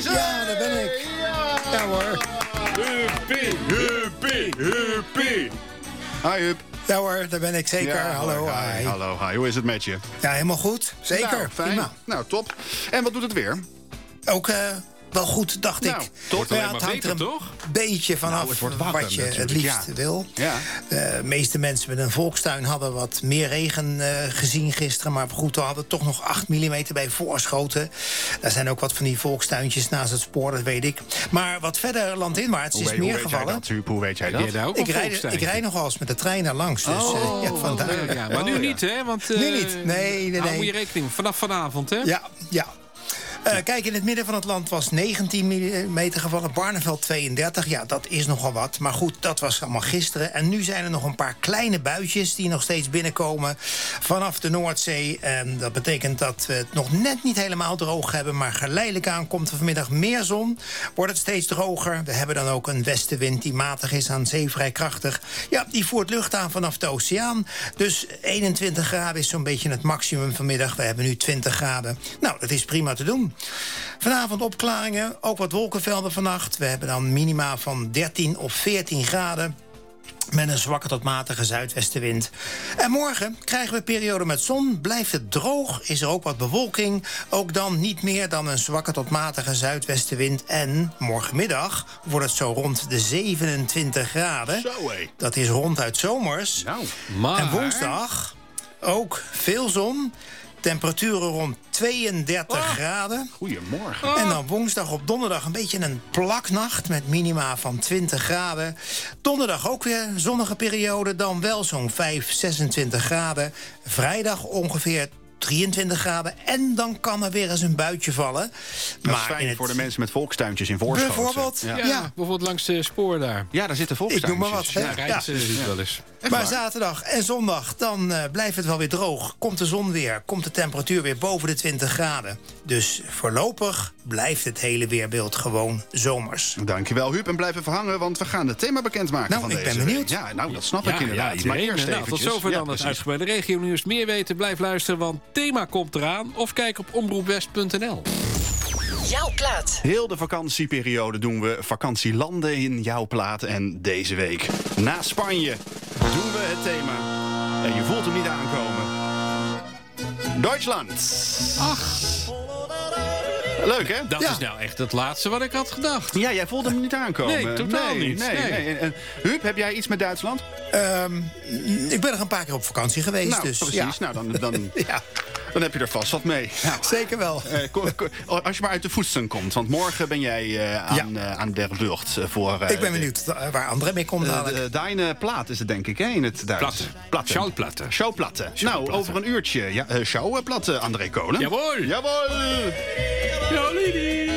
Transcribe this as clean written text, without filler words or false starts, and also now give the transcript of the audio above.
Ja, daar ben ik. Ja hoor. Huppie. Hi, Hup. Ja hoor, daar ben ik zeker. Ja, hallo, hi. Hallo, hi. Hoe is het met je? Ja, helemaal goed. Zeker. Nou, fijn. Prima. Nou, top. En wat doet het weer? Ook wel goed, dacht Nou, ik. top. Maar Alleen het maar hangt beter, er een toch? beetje vanaf het wordt wakker wat je het natuurlijk, liefst ja. wil. Ja. De meeste mensen met een volkstuin hadden wat meer regen gezien gisteren. Maar goed, we hadden toch nog 8 mm bij Voorschoten. Daar zijn ook wat van die volkstuintjes naast het spoor, dat weet ik. Maar wat verder landinwaarts is meer gevallen. Hoe weet jij dat? Heb jij daar ook Ik een rijd volkstuintje? nog wel eens met de trein daar langs. Dus ja, vandaar. Ja, maar nu niet, hè? Want, Nu niet. Nee. Hou moet je rekening vanaf vanavond, hè? Ja. Kijk, in het midden van het land was 19 mm gevallen. Barneveld 32. Ja, dat is nogal wat. Maar goed, dat was allemaal gisteren. En nu zijn er nog een paar kleine buitjes die nog steeds binnenkomen vanaf de Noordzee. En dat betekent dat we het nog net niet helemaal droog hebben. Maar geleidelijk aan komt er vanmiddag meer zon. Wordt het steeds droger. We hebben dan ook een westenwind die matig is, aan zee vrij krachtig. Ja, die voert lucht aan vanaf de oceaan. Dus 21 graden is zo'n beetje het maximum vanmiddag. We hebben nu 20 graden. Nou, dat is prima te doen. Vanavond opklaringen, ook wat wolkenvelden vannacht. We hebben dan minima van 13 of 14 graden. Met een zwakke tot matige zuidwestenwind. En morgen krijgen we een periode met zon. Blijft het droog, is er ook wat bewolking. Ook dan niet meer dan een zwakke tot matige zuidwestenwind. En morgenmiddag wordt het zo rond de 27 graden. Zo, hé. Dat is ronduit zomers. Nou, Maar... En woensdag ook veel zon. Temperaturen rond 32 graden. goedemorgen. En dan woensdag op donderdag een beetje een plaknacht met minima van 20 graden. Donderdag ook weer een zonnige periode, dan wel zo'n 26 graden. Vrijdag ongeveer 23 graden. En dan kan er weer eens een buitje vallen. Dat is fijn voor de mensen met volkstuintjes in Voorschoten. Bijvoorbeeld, Ja, bijvoorbeeld langs de spoor daar. Ja, daar zitten ik volkstuintjes. noem maar wat. Hè? Ja, rijdt ze wel eens. Maar zaterdag en zondag, dan blijft het wel weer droog. Komt de zon weer, komt de temperatuur weer boven de 20 graden. Dus voorlopig blijft het hele weerbeeld gewoon zomers. Dankjewel, Huub. En blijf even hangen, want we gaan het thema bekendmaken Nou, van ik deze ben benieuwd. week. Ja, nou, dat snap ik inderdaad. Maar iedereen. eerst Nou, tot eventjes. zover dan het precies. uitgebreide regionieuws. Meer weten, blijf luisteren, want thema komt eraan. Of kijk op omroepwest.nl. Jouw plaat. Heel de vakantieperiode doen we vakantielanden in jouw plaat. En deze week, na Spanje, doen we het thema. En je voelt hem niet aankomen. Duitsland. Ach, Leuk, hè? dat is nou echt het laatste wat ik had gedacht. Ja, jij voelde hem niet aankomen. Nee, totaal niet. Nee. En, Huub, heb jij iets met Duitsland? Ik ben nog een paar keer op vakantie geweest. Nou, dus, precies. Ja. Nou, dan Ja, dan heb je er vast wat mee. Nou, zeker wel. als je maar uit de voetsten komt. Want morgen ben jij aan der Lucht voor... Ik ben benieuwd waar André mee komt dadelijk. Deine plaat is het, denk ik, hè, in het Duits. Platte. Schouwplatte. Schouwplatte. Nou, over een uurtje. Ja, schouwplatte, André Kolen. Jawohl. Jawohl. Ja, Lili.